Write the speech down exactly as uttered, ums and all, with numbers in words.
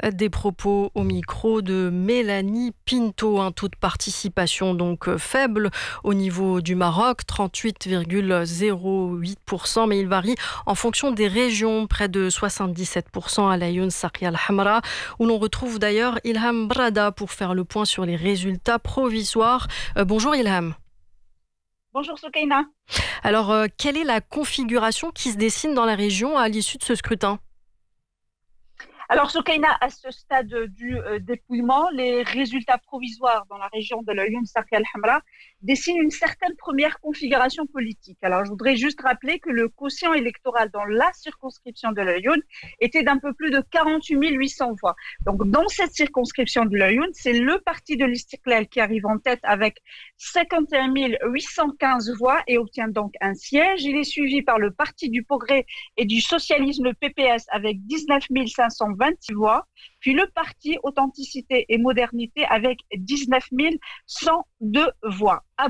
Des propos au micro de Mélanie Pinto, un taux de participation donc faible au niveau du Maroc, trente-huit virgule zéro huit pour cent, mais il varie en fonction des régions, près de soixante-dix-sept pour cent à l'Ayoun Sarkia al-Hamra, où l'on retrouve d'ailleurs Ilham Brada pour faire le point sur les résultats provisoires. Euh, bonjour Ilham. Bonjour Soukaina. Alors, euh, quelle est la configuration qui se dessine dans la région à l'issue de ce scrutin ? Alors Soukaina, à ce stade du euh, dépouillement, les résultats provisoires dans la région de l'Ayoun Sarkia al-Hamra dessinent une certaine première configuration politique. Alors je voudrais juste rappeler que le quotient électoral dans la circonscription de l'Ayoun était d'un peu plus de quarante-huit mille huit cents voix. Donc dans cette circonscription de l'Ayoun, c'est le parti de l'Istiqlal qui arrive en tête avec cinquante et un mille huit cent quinze voix et obtient donc un siège. Il est suivi par le parti du Progrès et du Socialisme, le P P S, avec dix-neuf mille cinq cent vingt-six voix, puis le parti Authenticité et Modernité avec dix-neuf mille cent deux voix.